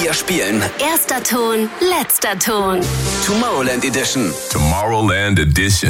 Wir spielen Erster Ton, letzter Ton. Tomorrowland Edition. Tomorrowland Edition.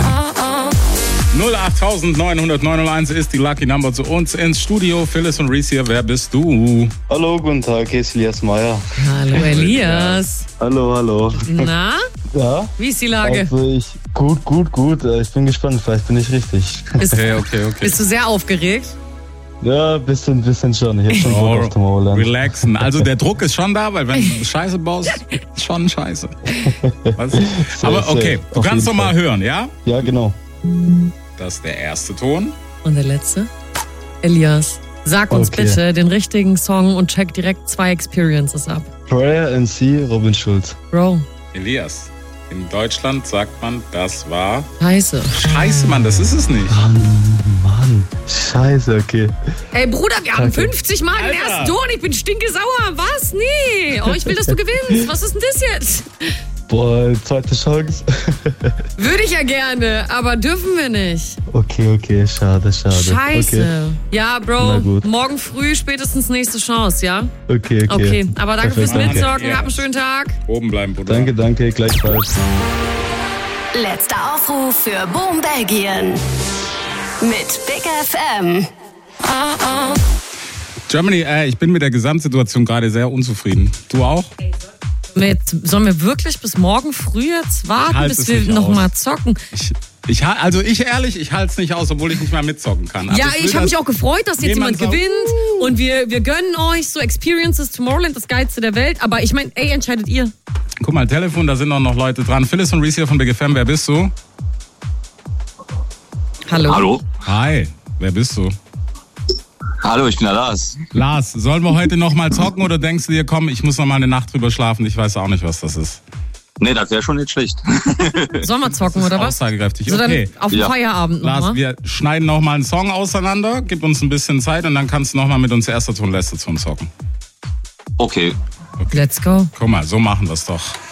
08901 ist die Lucky Number zu uns ins Studio. Phyllis und Reese hier, wer bist du? Hallo, guten Tag, hier ist Elias Meyer. Hallo Elias. Hallo. Na, Ja? wie ist die Lage? Also gut. Ich bin gespannt, vielleicht bin ich richtig. Okay. Bist du sehr aufgeregt? Ja, bisschen schon. Ich hab schon Bock auf Tomorrowland. Relaxen. Also der Druck ist schon da, weil wenn du Scheiße baust, ist schon Scheiße. Was? Aber okay, du auf kannst doch jeden mal Fall. hören, ja? Ja, genau. Das ist der erste Ton. Und der letzte? Elias, sag uns Okay. bitte den richtigen Song und check direkt 2 Experiences ab. Prayer and See, Robin Schulz. Bro, Elias, in Deutschland sagt man, das war... scheiße. Scheiße, Mann, das ist es nicht. Mann, scheiße, okay. Ey Bruder, wir haben Kacke. 50 Mal den Alter. ersten Ton, ich bin stinkesauer. Was? Nee. Oh, ich will, dass du gewinnst. Was ist denn das jetzt? Boah, zweite Chance. Würde ich ja gerne, aber dürfen wir nicht. Okay, schade. Scheiße. Okay. Ja, Na Bro, gut. morgen früh spätestens nächste Chance, ja? Okay. Okay, aber danke fürs Perfekt, danke. Mitsorgen. Hab einen schönen Tag. Oben bleiben, Bruder. Danke, gleichfalls. Letzter Aufruf für Boom Belgien. Mit Big FM. Germany, ich bin mit der Gesamtsituation gerade sehr unzufrieden. Du auch? Sollen wir wirklich bis morgen früh jetzt warten, halte es bis wir nicht nochmal aus. zocken? Ich halte es nicht aus, obwohl ich nicht mal mitzocken kann. Aber Ja, will, ich habe dass mich auch gefreut, dass jetzt jemand jemand sagt, gewinnt. Und wir gönnen euch so Experiences Tomorrowland, das Geilste der Welt. Aber ich meine, entscheidet ihr. Guck mal, Telefon, da sind auch noch Leute dran. Phyllis und Reese hier von Big FM, wer bist du? Hallo. Hi, wer bist du? Hallo, ich bin der Lars. Lars, sollen wir heute noch mal zocken oder denkst du dir, komm, ich muss noch mal eine Nacht drüber schlafen, ich weiß auch nicht, was das ist. Nee, das wäre schon nicht schlecht. Sollen wir zocken, oder was? Aussagekräftig, So okay. dann auf den Ja. Feierabend Lars, nochmal. wir schneiden noch mal einen Song auseinander, gib uns ein bisschen Zeit und dann kannst du noch mal mit uns erster Ton, letzter Ton zocken. Okay. Let's go. Guck mal, so machen wir es doch.